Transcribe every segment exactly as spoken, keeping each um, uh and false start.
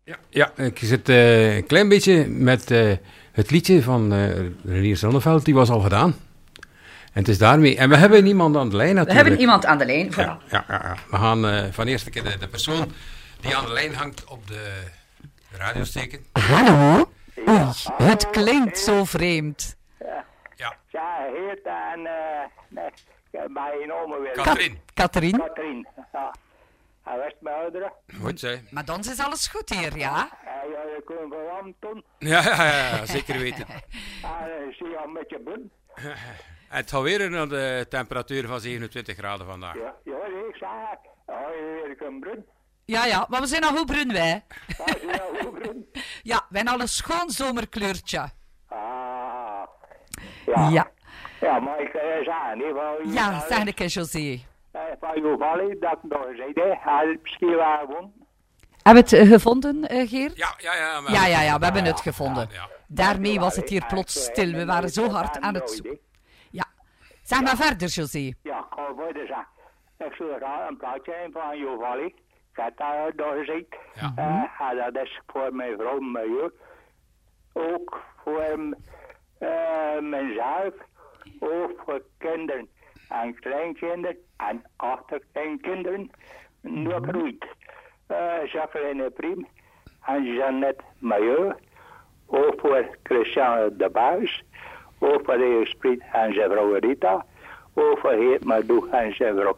Ja, ja, ik zit uh, een klein beetje met uh, het liedje van uh, Renier Zonneveld, die was al gedaan. En het is daarmee. En we hebben iemand aan de lijn natuurlijk. We hebben iemand aan de lijn, voilà. Ja, ja, ja, ja. We gaan uh, van eerst keer de, de persoon die aan de lijn hangt op de radio steken. Hallo? Oei, het klinkt zo vreemd. Ja. Ja. Ja, heet en uh, nee, bij een oma weer. Katrien. Katrien. Katrien, ja. Hij was mijn oudere. Goed, zei. Maar dan is alles goed hier, ja? Ja, je kunt gewoon doen. Ja, ja, ja, zeker weten. En zie je al met je bun. Het gaat weer naar de temperatuur van zevenentwintig graden vandaag. Ja, ja, ik zei, ja, je weer een brun. Ja, ja, maar we zijn al goed brun, wij. Ja, je zijn al goed brun. Ja, wij hebben al een schoon zomerkleurtje. Ah, ja. Ja. Ja, maar ik uh, zei niet van... Ja, zeg ik eens, José. Uh, van Jovalli, dat ik nog eens zei, hij misschien wel won. Hebben we het uh, gevonden, uh, Geert? Ja, ja, ja. Ja, ja, ja, we hebben het gevonden. Ja, ja. Daarmee was het hier plots stil. We waren zo hard aan het zoeken. Ja. Zeg maar verder, José. Ja, ik ga verder zeggen. Ik zoek er een plaatje in van Jovalli. Ik heb dat nog gezien. Ja. Uh, en dat is voor mijn vrouw, mijn jeugd. Ook voor uh, mezelf. Ook voor kinderen en kleinkinderen en achterkleinkinderen. Nu groeit. Uh, Jacqueline Priem en Jeannette Maillot. Ook voor Christiane de Buis. Ook voor de Spriet en zijn vrouw Rita. Ook voor Heet Madou en zijn vrouw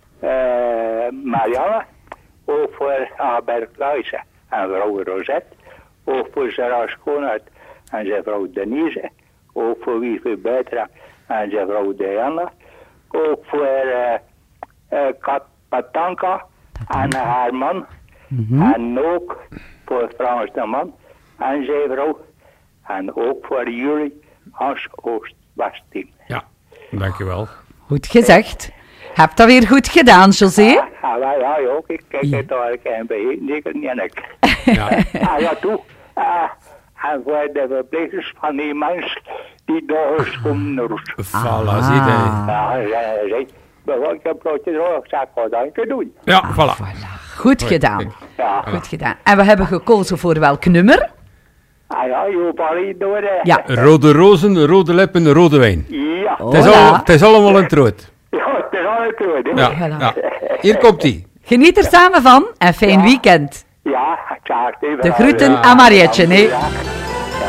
uh, Marianne. Ook voor Albert Kluijsen en vrouw Rosette. Ook voor Sarah Schoonhart en zijn vrouw Denise. Ook voor Wieve Betra en zijn vrouw Diana. Ook voor uh, uh, Kat Patanka en haar man. Mm-hmm. En ook voor Frans de Man en zijn vrouw. En ook voor jullie als Oost-Westing. Ja, dankjewel. Goed gezegd. Heb dat weer goed gedaan, José? Ja, ja, ja, ook. Ik kijk ja. het al een klein beetje. Zeker niet en ik. Ja, ja, ja toe. Uh, en voor de verplegers van die mensen die daar komen roesten. Voilà, zie je. Ja, ja, ja. Ik heb een broodje droog, ik wat dan kunnen doen. Ja, voilà. voilà. Goed gedaan. Ja. Goed gedaan. En we hebben gekozen voor welk nummer? Ah ja, je Paris door de... Ja. Rode rozen, rode lippen, rode wijn. Ja. Het is, al, het is allemaal in het rood. Ja, het is al in het rood. Ja, Voilà. ja. Hier komt ie. Geniet er samen van en fijn ja. weekend. Ja, ik zag het even. De groeten ja. aan Marietje, hè. Ja.